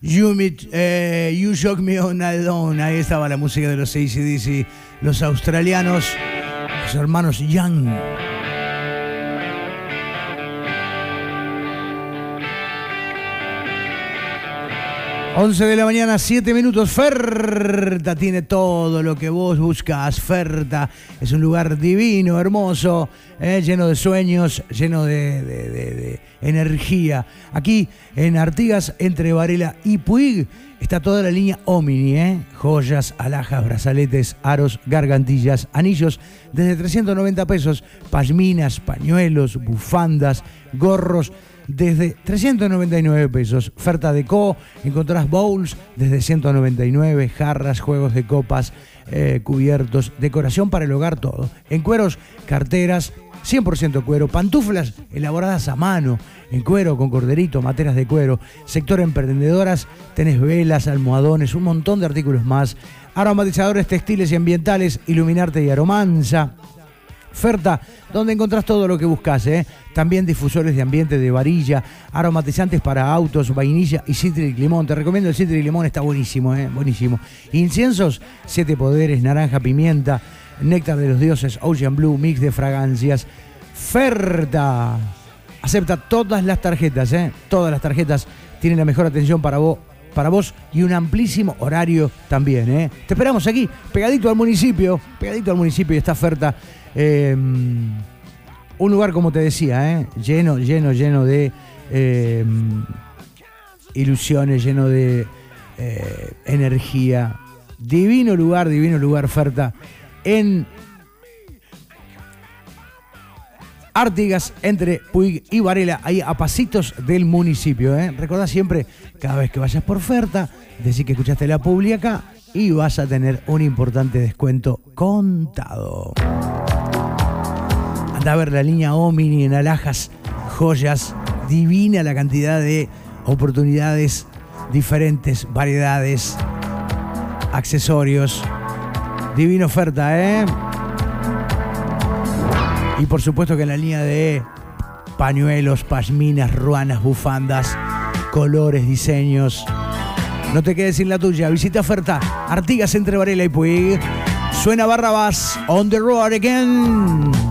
You Shock Me On Alone. Ahí estaba la música de los AC/DC, los australianos, los hermanos Young. 11 de la mañana, 7 minutos. Ferta tiene todo lo que vos buscas. Ferta es un lugar divino, hermoso, lleno de sueños, lleno de energía. Aquí en Artigas, entre Varela y Puig, está toda la línea Omni, joyas, alhajas, brazaletes, aros, gargantillas, anillos, desde 390 pesos, pashminas, pañuelos, bufandas, gorros, desde 399 pesos. Ferta Deco, encontrás bowls desde 199, jarras, juegos de copas, cubiertos, decoración para el hogar, todo. En cueros, carteras, 100% cuero, pantuflas elaboradas a mano, en cuero, con corderito, materas de cuero. Sector emprendedoras, tenés velas, almohadones, un montón de artículos más. Aromatizadores textiles y ambientales, Iluminarte y Aromanza. Ferta, donde encontrás todo lo que buscas, También difusores de ambiente de varilla, aromatizantes para autos, vainilla y Citric Limón. Te recomiendo el Citric Limón, está buenísimo, buenísimo. Inciensos, 7 poderes, naranja, pimienta, néctar de los dioses, Ocean Blue, mix de fragancias. Ferta acepta todas las tarjetas, Todas las tarjetas tienen la mejor atención para vos y un amplísimo horario también, Te esperamos aquí, pegadito al municipio está Ferta. Un lugar, como te decía, lleno de ilusiones, lleno de energía. Divino lugar, Ferta. En Artigas, entre Puig y Varela, ahí a pasitos del municipio. Recordá siempre, cada vez que vayas por Ferta, decir que escuchaste la publi acá y vas a tener un importante descuento contado. Anda a ver la línea Omni en alhajas, joyas, divina la cantidad de oportunidades, diferentes variedades, accesorios. Divina oferta, Y por supuesto que en la línea de pañuelos, pashminas, ruanas, bufandas, colores, diseños. No te quedes sin la tuya. Visita Ferta, Artigas, entre Varela y Puig. Suena Barrabás, On the Road Again.